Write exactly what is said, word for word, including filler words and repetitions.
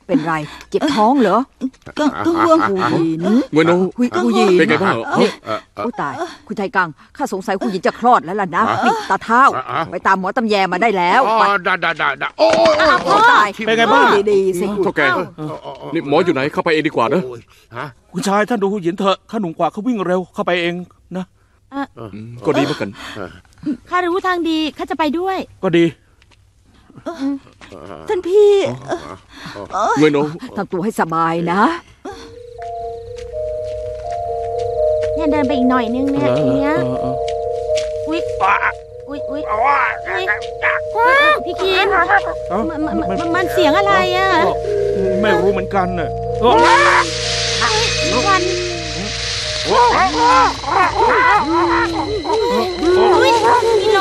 เป็นไรเจ็บท้องเหรอก็ก็ห่วงหูหูยินเงินโนหูยินเป็นไงบ้างเฮ้ยอุ้ยตายคุณชายกังข้าสงสัยหูยินจะคลอดแล้วล่ะนะนี่ตาเท้าไปตามหมอตำแยมาได้แล้วอ๋อได้ได้ได้ได้โอ้ยโอ้ตายเป็นไงบ้างดีๆสิเท่าแกนี่หมออยู่ไหนเข้าไปเองดีกว่านะคุณชายท่านดูหูหยินเถอะข้าหนุ่มกว่าเขาวิ่งเร็วเข้าไปเองนะก็ดีเหมือนกันข้ารู้ทางดีข้าจะไปด้วยก็ดีท่านพี่เงินโนทำตัวให้สบายนะเนี่ยเดินไปอีกหน่อยนึงเนี่ยอย่างเงี้ยเออเอออุ้ยอุ้ยอุ้ยพี่คิมเอ้ามันมันมันมันเสียงอะไรอ่ะไม่รู้เหมือนกันน่ะควันอุ้ยมีล